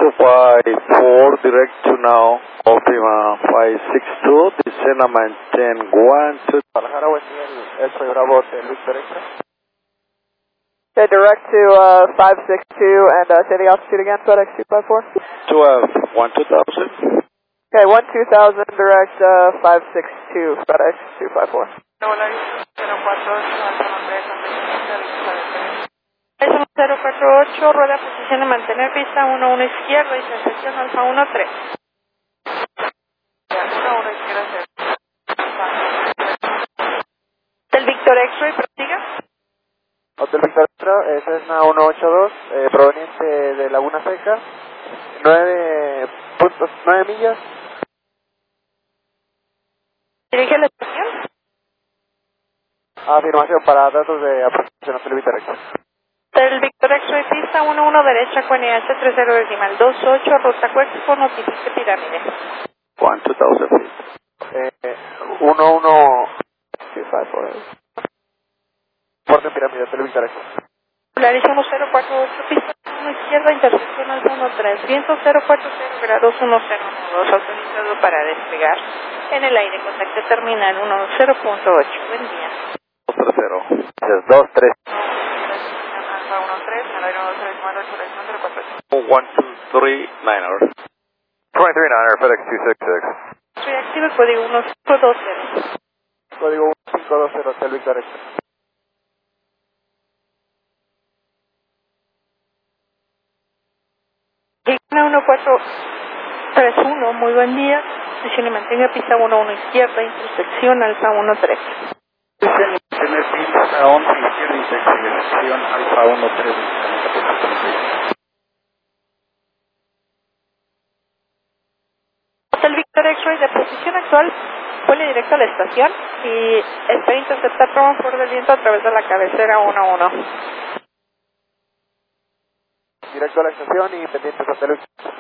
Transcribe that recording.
254, direct to now, Optima 562, descend and maintain 1, 2. Guadalajara, buen día, el soy Bravo Hotel Victor Extra. Okay, direct to 562 and say the altitude again, FedEx 254. 12, 12000. Okay, 12000, direct 562, FedEx 254. Hola, 048, rueda posición de mantener pista 11 izquierda, intersección Alfa 13. 11 izquierda. Del Victor X-Ray, prosiga. Hotel Victor Extra, esa es una 182, proveniente de Laguna Seca, 9 millas. Dirige la estación. Afirmación para datos de aproximación Hotel Victor Extra. Del Victor X-Ray, pista 11 derecha, con IH 30.28, ruta Cuexpo, notifique pirámide. 1000 feet. 254. Porte pirámide, Hotel Victor Extra. Polariza 1048, pista 1 izquierda, intersección Alfa 13, viento 040 grados 1012, autorizado para despegar. En el aire, contacto terminal 10.8. Buen día. 230. 23. Alfa 13, al aire 139, 1239er. 239er, FedEx 266. Reactivo el código 1520. Código 1520, Hotel Victor Extra. Digna 1431, muy buen día. Presione y mantenga pista 11 izquierda, intersección Alfa 13. Tener pista 11 izquierda, intersección Alfa 13. Hotel Victor X-Ray, de posición actual, vuele directo a la estación y espera interceptar transfer del viento a través de la cabecera 11. Directo a la estación y pendientes Hotel Victor.